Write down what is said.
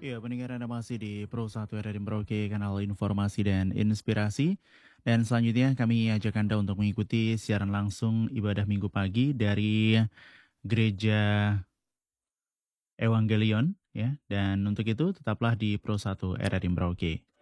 Iya, pendengar Anda masih di Pro 1 Radio Merauke, kanal informasi dan inspirasi. Dan selanjutnya kami ajak Anda untuk mengikuti siaran langsung ibadah minggu pagi dari Gereja Evangelion. Ya, dan untuk itu tetaplah di Pro 1 Radio Merauke.